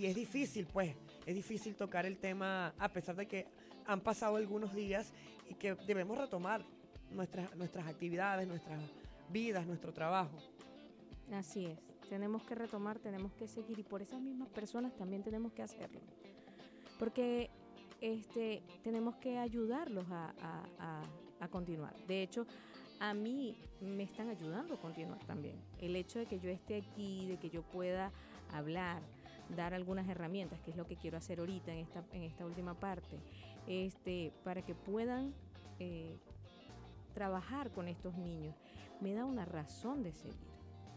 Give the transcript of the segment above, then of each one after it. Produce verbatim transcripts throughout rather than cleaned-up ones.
y es difícil, pues, es difícil tocar el tema a pesar de que han pasado algunos días y que debemos retomar nuestras, nuestras actividades, nuestras vidas, nuestro trabajo. Así es, tenemos que retomar, tenemos que seguir y por esas mismas personas también tenemos que hacerlo. Porque este, tenemos que ayudarlos a, a, a, a continuar. De hecho, a mí me están ayudando a continuar también. El hecho de que yo esté aquí, de que yo pueda hablar, dar algunas herramientas, que es lo que quiero hacer ahorita en esta, en esta última parte, este, para que puedan eh, trabajar con estos niños, me da una razón de seguir.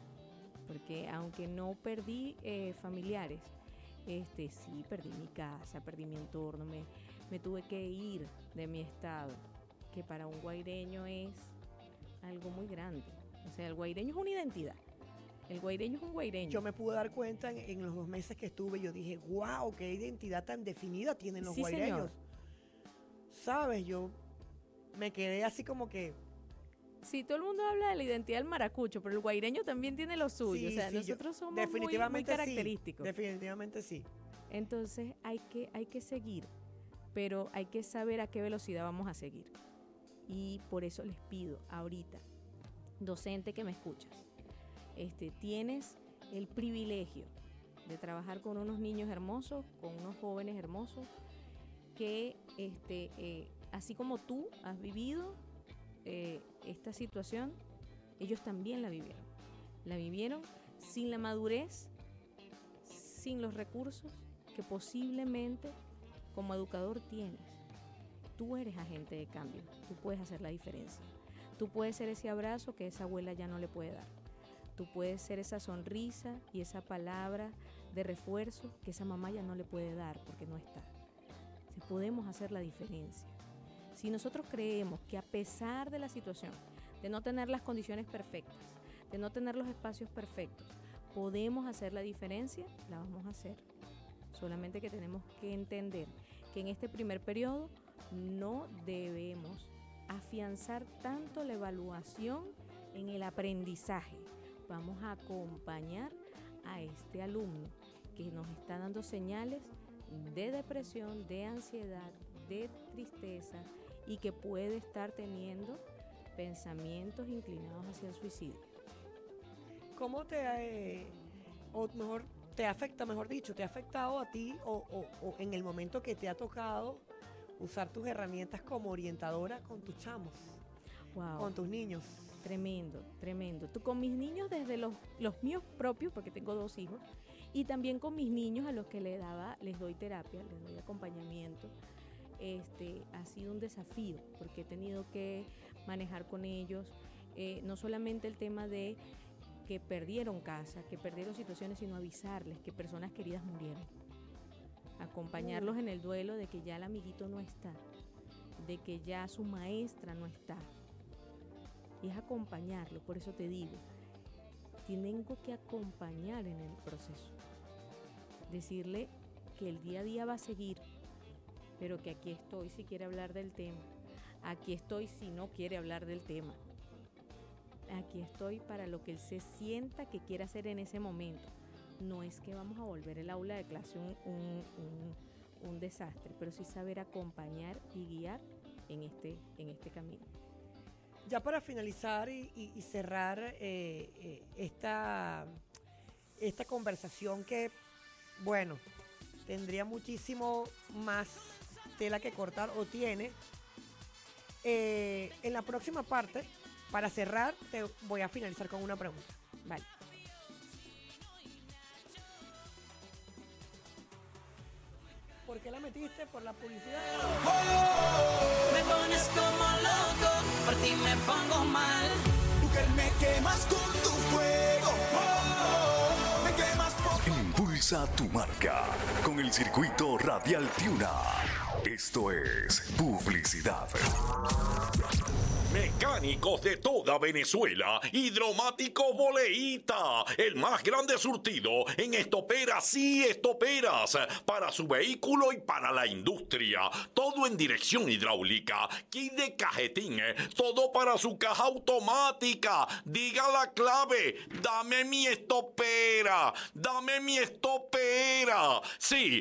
Porque aunque no perdí eh, familiares, este, sí, perdí mi casa, perdí mi entorno, me, me tuve que ir de mi estado, que para un guaireño es algo muy grande. O sea, el guaireño es una identidad. El guaireño es un guaireño. Yo me pude dar cuenta en, en los dos meses que estuve, yo dije, wow, qué identidad tan definida tienen los sí, guaireños. Señor. ¿Sabes? Yo me quedé así como que... Sí, todo el mundo habla de la identidad del maracucho, pero el guaireño también tiene lo suyo. Sí, o sea, sí, nosotros yo, somos definitivamente muy, muy característicos. Sí, definitivamente sí. Entonces hay que, hay que seguir, pero hay que saber a qué velocidad vamos a seguir. Y por eso les pido ahorita, docente que me escuchas, este, tienes el privilegio de trabajar con unos niños hermosos, con unos jóvenes hermosos, que este, eh, así como tú has vivido eh, esta situación, ellos también la vivieron. La vivieron sin la madurez, sin los recursos que posiblemente como educador tienes. Tú eres agente de cambio, tú puedes hacer la diferencia. Tú puedes ser ese abrazo que esa abuela ya no le puede dar. Tú puedes ser esa sonrisa y esa palabra de refuerzo que esa mamá ya no le puede dar porque no está. Si podemos hacer la diferencia. Si nosotros creemos que a pesar de la situación, de no tener las condiciones perfectas, de no tener los espacios perfectos, podemos hacer la diferencia, la vamos a hacer. Solamente que tenemos que entender que en este primer periodo no debemos afianzar tanto la evaluación en el aprendizaje. Vamos a acompañar a este alumno que nos está dando señales de depresión, de ansiedad, de tristeza y que puede estar teniendo pensamientos inclinados hacia el suicidio. ¿Cómo te, eh, o mejor, te afecta, mejor dicho, te ha afectado a ti o, o, o en el momento que te ha tocado usar tus herramientas como orientadora con tus chamos, wow, con tus niños? Tremendo, tremendo. Tú con mis niños desde los, los míos propios, porque tengo dos hijos, y también con mis niños a los que les daba, les doy terapia, les doy acompañamiento. Este, ha sido un desafío porque he tenido que manejar con ellos eh, no solamente el tema de que perdieron casa, que perdieron situaciones, sino avisarles que personas queridas murieron. Acompañarlos en el duelo de que ya el amiguito no está, de que ya su maestra no está. Y es acompañarlo, por eso te digo, tengo que acompañar en el proceso. Decirle que el día a día va a seguir, pero que aquí estoy si quiere hablar del tema. Aquí estoy si no quiere hablar del tema. Aquí estoy para lo que él se sienta que quiere hacer en ese momento. No es que vamos a volver el aula de clase un, un, un, un desastre, pero sí saber acompañar y guiar en este, en este camino. Ya para finalizar y, y, y cerrar eh, eh, esta, esta conversación que, bueno, tendría muchísimo más tela que cortar o tiene, eh, en la próxima parte, para cerrar, te voy a finalizar con una pregunta. Vale. ¿Por qué la metiste? ¿Por la publicidad? Oh, me pones como loco, por ti me pongo mal. Mujer, me quemas con tu fuego. Oh, me quemas por... Impulsa tu marca con el circuito Radial Tiuna. Esto es publicidad. Mecánicos de toda Venezuela, Hidromáticos Boleíta, el más grande surtido en estoperas y estoperas para su vehículo y para la industria. Todo en dirección hidráulica, kit de cajetín, todo para su caja automática. Diga la clave, dame mi estopera, dame mi estopera. Sí,